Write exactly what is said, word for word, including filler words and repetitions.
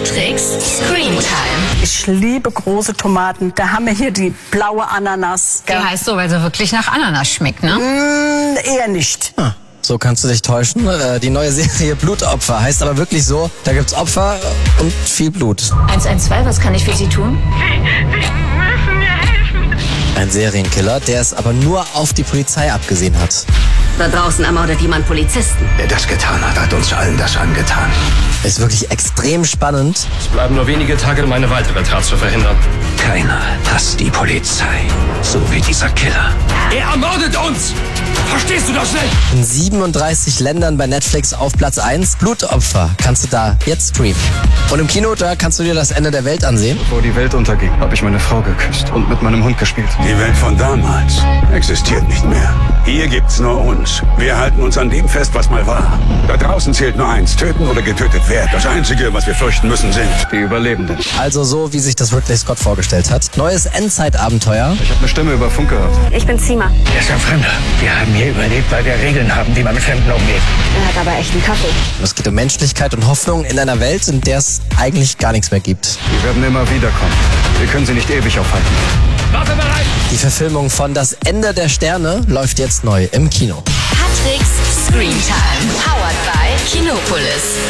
Patricks Screentime. Ich liebe große Tomaten. Da haben wir hier die blaue Ananas. Die heißt so, weil sie wirklich nach Ananas schmeckt, ne? Mm, eher nicht. Ah, so kannst du dich täuschen. Äh, die neue Serie Blutopfer heißt aber wirklich so, da gibt's Opfer und viel Blut. eins eins zwei, was kann ich für Sie tun? Sie, Sie müssen mir helfen. Ein Serienkiller, der es aber nur auf die Polizei abgesehen hat. Da draußen ermordet jemand Polizisten. Wer das getan hat, hat uns allen das angetan. Ist wirklich extrem spannend. Es bleiben nur wenige Tage, um eine weitere Tat zu verhindern. Keiner hasst die Polizei, so wie dieser Killer. Er ermordet uns! Verstehst du das nicht? In siebenunddreißig Ländern bei Netflix auf Platz eins. Blutopfer kannst du da jetzt streamen. Und im Kino, da kannst du dir das Ende der Welt ansehen. Bevor die Welt unterging, habe ich meine Frau geküsst und mit meinem Hund gespielt. Die Welt von damals existiert nicht mehr. Hier gibt's nur uns. Wir halten uns an dem fest, was mal war. Da draußen zählt nur eins, töten oder getötet werden. Das Einzige, was wir fürchten müssen, sind die Überlebenden. Also so, wie sich das Ridley Scott vorgestellt hat. Neues Endzeitabenteuer. Ich habe eine Stimme über Funk gehört. Ich bin Zima. Er ist ein Fremder. Wir haben hier überlebt, weil wir Regeln haben, wie man mit Fremden umgeht. Er hat aber echt einen Kaffee. Es geht um Menschlichkeit und Hoffnung in einer Welt, in der es eigentlich gar nichts mehr gibt. Die werden immer wieder kommen. Wir können sie nicht ewig aufhalten. Waffe bereit! Die Verfilmung von Das Ende der Sterne läuft jetzt neu im Kino. Patricks Screentime. Powered by Kinopolis.